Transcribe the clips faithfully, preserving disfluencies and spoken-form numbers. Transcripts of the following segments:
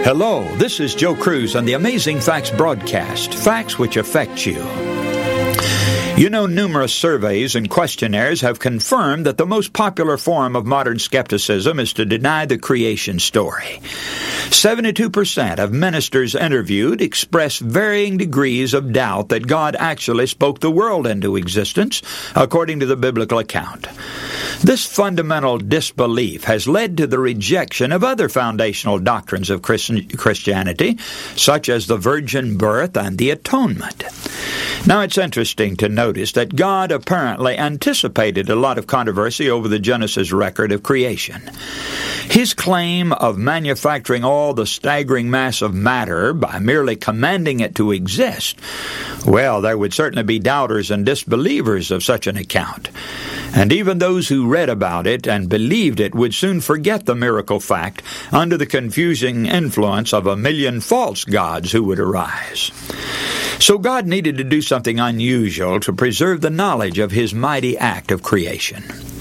Hello, this is Joe Cruz on the Amazing Facts broadcast, facts which affect you. You know, numerous surveys and questionnaires have confirmed that the most popular form of modern skepticism is to deny the creation story. seventy-two percent of ministers interviewed express varying degrees of doubt that God actually spoke the world into existence, according to the biblical account. This fundamental disbelief has led to the rejection of other foundational doctrines of Christianity, such as the virgin birth and the atonement. Now, it's interesting to notice that God apparently anticipated a lot of controversy over the Genesis record of creation. His claim of manufacturing all the staggering mass of matter by merely commanding it to exist, well, there would certainly be doubters and disbelievers of such an account. And even those who read about it and believed it would soon forget the miracle fact under the confusing influence of a million false gods who would arise. So God needed to do something unusual to preserve the knowledge of His mighty act of creation.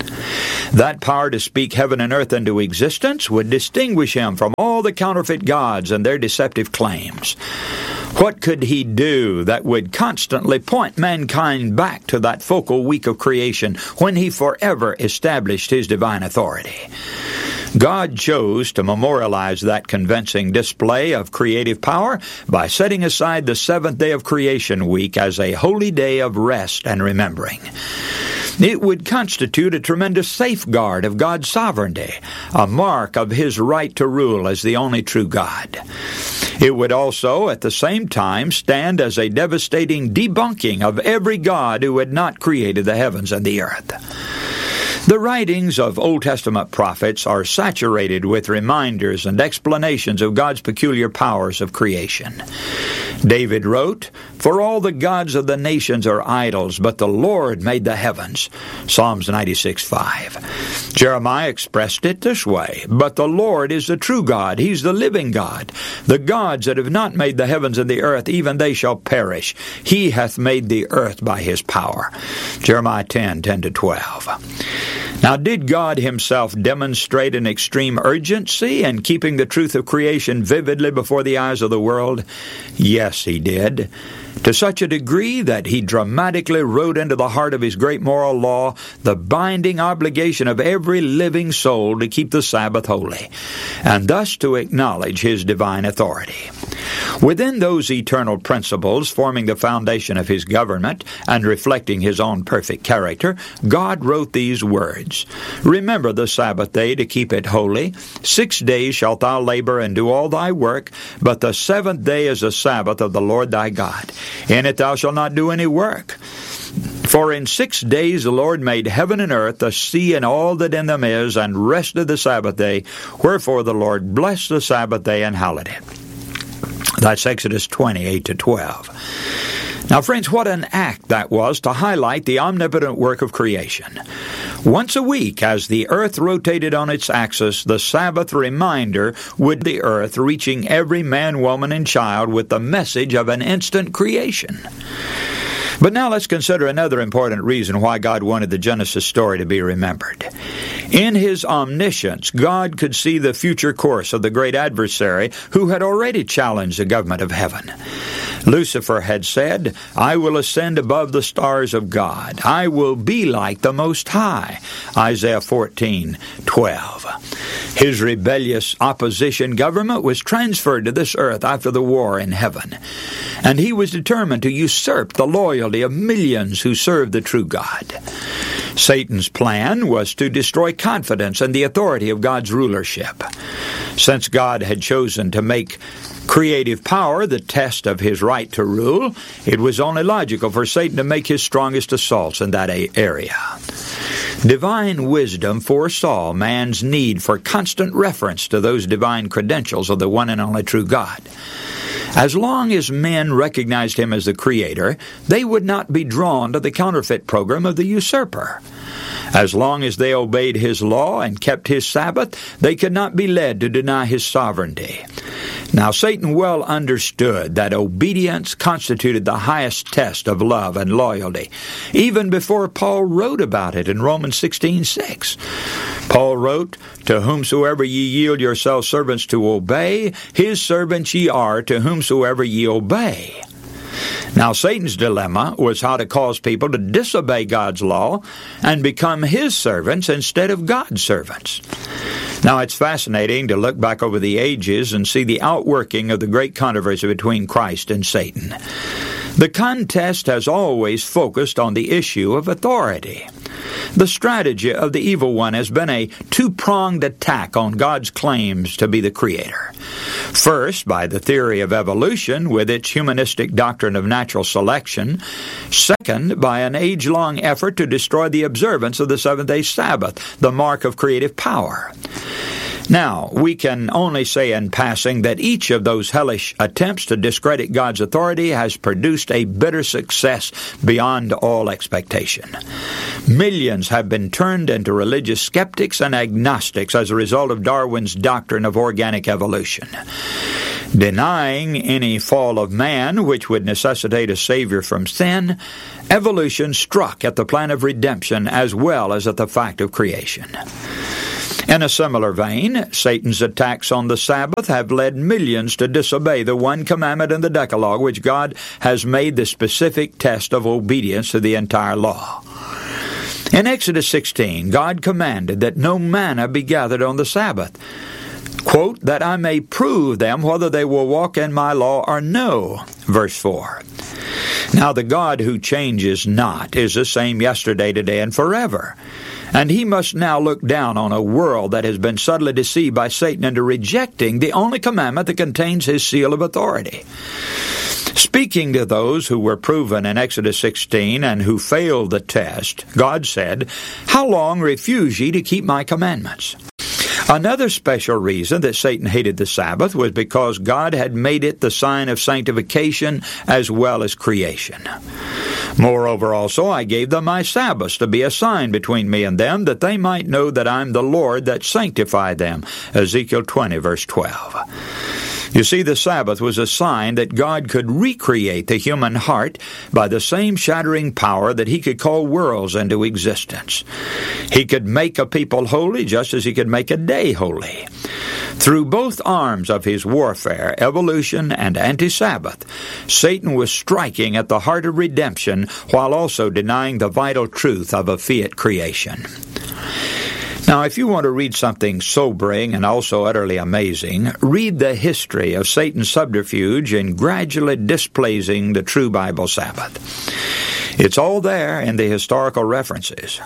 That power to speak heaven and earth into existence would distinguish Him from all the counterfeit gods and their deceptive claims. What could He do that would constantly point mankind back to that focal week of creation when He forever established His divine authority? God chose to memorialize that convincing display of creative power by setting aside the seventh day of creation week as a holy day of rest and remembering. It would constitute a tremendous safeguard of God's sovereignty, a mark of His right to rule as the only true God. It would also, at the same time, stand as a devastating debunking of every god who had not created the heavens and the earth. The writings of Old Testament prophets are saturated with reminders and explanations of God's peculiar powers of creation. David wrote, "For all the gods of the nations are idols, but the Lord made the heavens." Psalms ninety-six five. Jeremiah expressed it this way, "But the Lord is the true God, He's the living God. The gods that have not made the heavens and the earth, even they shall perish. He hath made the earth by His power." Jeremiah ten ten to twelve. Now, did God Himself demonstrate an extreme urgency in keeping the truth of creation vividly before the eyes of the world? Yes, He did. To such a degree that He dramatically wrote into the heart of His great moral law the binding obligation of every living soul to keep the Sabbath holy, and thus to acknowledge His divine authority. Within those eternal principles forming the foundation of His government and reflecting His own perfect character, God wrote these words, "Remember the Sabbath day to keep it holy. Six days shalt thou labor and do all thy work, but the seventh day is the Sabbath of the Lord thy God. In it thou shalt not do any work. For in six days the Lord made heaven and earth, the sea and all that in them is, and rested the Sabbath day. Wherefore the Lord blessed the Sabbath day and hallowed it." That's Exodus twenty-eight to twelve. Now, friends, what an act that was to highlight the omnipotent work of creation. Once a week, as the earth rotated on its axis, the Sabbath reminder would be the earth reaching every man, woman, and child with the message of an instant creation. But now let's consider another important reason why God wanted the Genesis story to be remembered. In His omniscience, God could see the future course of the great adversary who had already challenged the government of heaven. Lucifer had said, "I will ascend above the stars of God. I will be like the Most High." Isaiah fourteen twelve. His rebellious opposition government was transferred to this earth after the war in heaven, and he was determined to usurp the loyalty of millions who served the true God. Satan's plan was to destroy confidence in the authority of God's rulership. Since God had chosen to make creative power the test of His right to rule, it was only logical for Satan to make his strongest assaults in that area. Divine wisdom foresaw man's need for constant reference to those divine credentials of the one and only true God. As long as men recognized Him as the Creator, they would not be drawn to the counterfeit program of the usurper. As long as they obeyed His law and kept His Sabbath, they could not be led to deny His sovereignty. Now, Satan well understood that obedience constituted the highest test of love and loyalty, even before Paul wrote about it in Romans sixteen six. Paul wrote, "To whomsoever ye yield yourselves servants to obey, his servants ye are to whomsoever ye obey." Now, Satan's dilemma was how to cause people to disobey God's law and become his servants instead of God's servants. Now, it's fascinating to look back over the ages and see the outworking of the great controversy between Christ and Satan. The contest has always focused on the issue of authority. The strategy of the evil one has been a two-pronged attack on God's claims to be the Creator. First, by the theory of evolution with its humanistic doctrine of natural selection. Second, by an age-long effort to destroy the observance of the seventh-day Sabbath, the mark of creative power. Now, we can only say in passing that each of those hellish attempts to discredit God's authority has produced a bitter success beyond all expectation. Millions have been turned into religious skeptics and agnostics as a result of Darwin's doctrine of organic evolution. Denying any fall of man, which would necessitate a Savior from sin, evolution struck at the plan of redemption as well as at the fact of creation. In a similar vein, Satan's attacks on the Sabbath have led millions to disobey the one commandment in the Decalogue, which God has made the specific test of obedience to the entire law. In Exodus sixteen, God commanded that no manna be gathered on the Sabbath, quote, "that I may prove them whether they will walk in my law or no," verse four. Now, the God who changes not is the same yesterday, today, and forever. And he must now look down on a world that has been subtly deceived by Satan into rejecting the only commandment that contains his seal of authority. Speaking to those who were proven in Exodus sixteen and who failed the test, God said, "How long refuse ye to keep my commandments?" Another special reason that Satan hated the Sabbath was because God had made it the sign of sanctification as well as creation. Moreover also, I gave them my Sabbaths to be a sign between me and them, that they might know that I am the Lord that sanctified them. Ezekiel twenty, verse twelve. You see, the Sabbath was a sign that God could recreate the human heart by the same shattering power that he could call worlds into existence. He could make a people holy just as he could make a day holy. Through both arms of his warfare, evolution and anti-Sabbath, Satan was striking at the heart of redemption while also denying the vital truth of a fiat creation. Now, if you want to read something sobering and also utterly amazing, read the history of Satan's subterfuge in gradually displacing the true Bible Sabbath. It's all there in the historical references.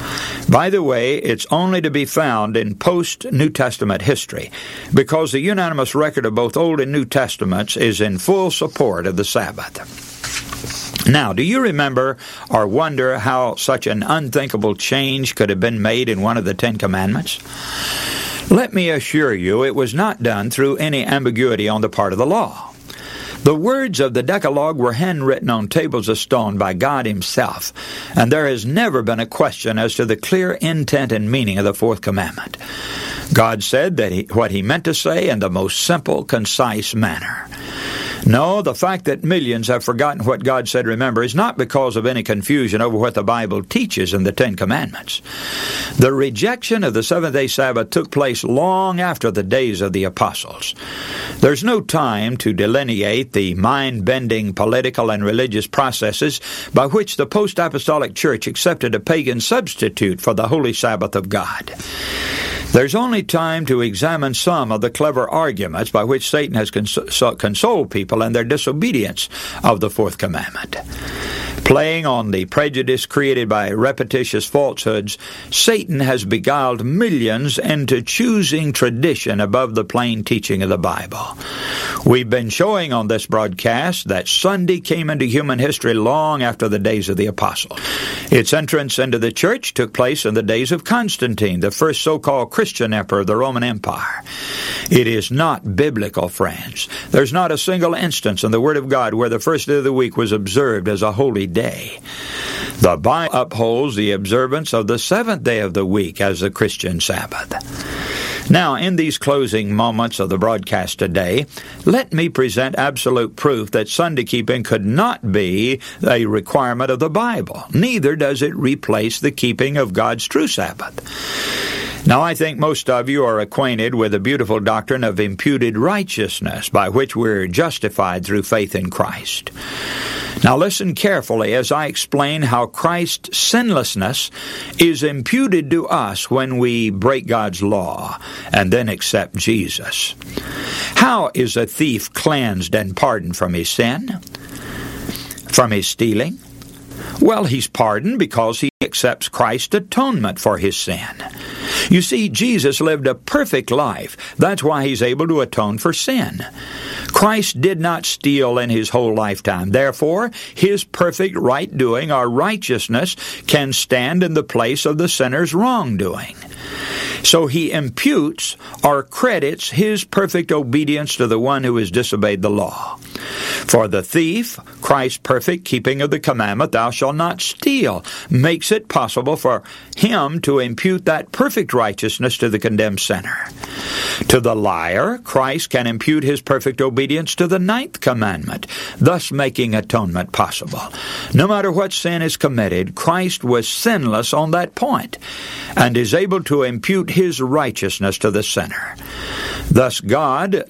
By the way, it's only to be found in post-New Testament history, because the unanimous record of both Old and New Testaments is in full support of the Sabbath. Now, do you remember or wonder how such an unthinkable change could have been made in one of the Ten Commandments? Let me assure you, it was not done through any ambiguity on the part of the law. The words of the Decalogue were handwritten on tables of stone by God himself, and there has never been a question as to the clear intent and meaning of the fourth commandment. God said that he, what he meant to say in the most simple, concise manner. No, the fact that millions have forgotten what God said, remember, is not because of any confusion over what the Bible teaches in the Ten Commandments. The rejection of the seventh-day Sabbath took place long after the days of the apostles. There's no time to delineate the mind-bending political and religious processes by which the post-apostolic church accepted a pagan substitute for the holy Sabbath of God. There's only time to examine some of the clever arguments by which Satan has cons- consoled people in their disobedience of the fourth commandment. Playing on the prejudice created by repetitious falsehoods, Satan has beguiled millions into choosing tradition above the plain teaching of the Bible. We've been showing on this broadcast that Sunday came into human history long after the days of the apostles. Its entrance into the church took place in the days of Constantine, the first so-called Christian emperor of the Roman Empire. It is not biblical, friends. There's not a single instance in the Word of God where the first day of the week was observed as a holy day. The Bible upholds the observance of the seventh day of the week as the Christian Sabbath. Now, in these closing moments of the broadcast today, let me present absolute proof that Sunday keeping could not be a requirement of the Bible. Neither does it replace the keeping of God's true Sabbath. Now, I think most of you are acquainted with the beautiful doctrine of imputed righteousness, by which we're justified through faith in Christ. Now, listen carefully as I explain how Christ's sinlessness is imputed to us when we break God's law and then accept Jesus. How is a thief cleansed and pardoned from his sin? From his stealing? Well, he's pardoned because he accepts Christ's atonement for his sin. You see, Jesus lived a perfect life. That's why he's able to atone for sin. Christ did not steal in his whole lifetime. Therefore, his perfect right doing or righteousness can stand in the place of the sinner's wrongdoing. So he imputes or credits his perfect obedience to the one who has disobeyed the law. For the thief, Christ's perfect keeping of the commandment, thou shalt not steal, makes it possible for him to impute that perfect righteousness to the condemned sinner. To the liar, Christ can impute his perfect obedience to the ninth commandment, thus making atonement possible. No matter what sin is committed, Christ was sinless on that point, and is able to impute his righteousness to the sinner. Thus God